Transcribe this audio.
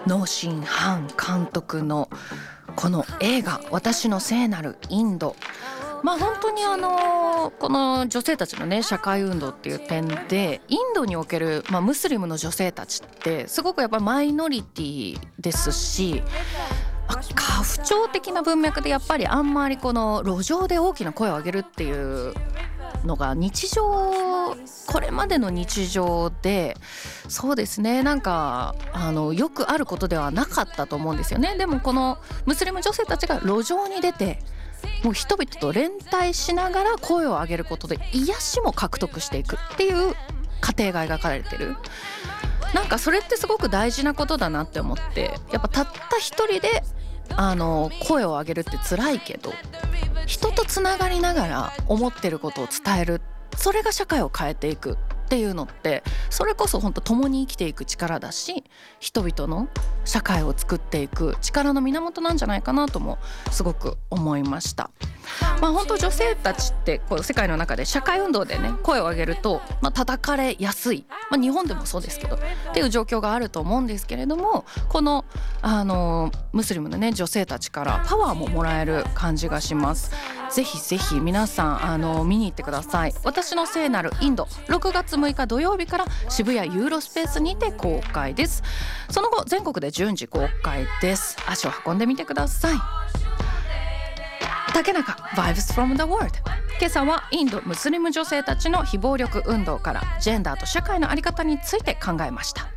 ノーシン・ハン監督のこの映画私の聖なるインド、本当にこの女性たちのね社会運動っていう点でインドにおける、ムスリムの女性たちってすごくやっぱりマイノリティですし、家父長的な文脈でやっぱりあんまりこの路上で大きな声を上げるっていうのが日常、これまでの日常で、そうですね、なんかよくあることではなかったと思うんですよね。でもこのムスリム女性たちが路上に出てもう人々と連帯しながら声を上げることで癒しも獲得していくっていう過程が描かれてる。なんかそれってすごく大事なことだなって思って、やっぱたった一人で声を上げるって辛いけど、人とつながりながら思ってることを伝える、それが社会を変えていくっていうのって、それこそ本当共に生きていく力だし、人々の社会を作っていく力の源なんじゃないかなともすごく思いました。本当女性たちってこう世界の中で社会運動でね声を上げると、叩かれやすい、日本でもそうですけどっていう状況があると思うんですけれども、このムスリムのね女性たちからパワーももらえる感じがします。ぜひぜひ皆さん見に行ってください。私の聖なるインド、6月6日土曜日から渋谷ユーロスペースにて公開です。その後全国で順次公開です。足を運んでみてください。竹中 Vibes from the World、 今朝はインドムスリム女性たちの非暴力運動からジェンダーと社会の在り方について考えました。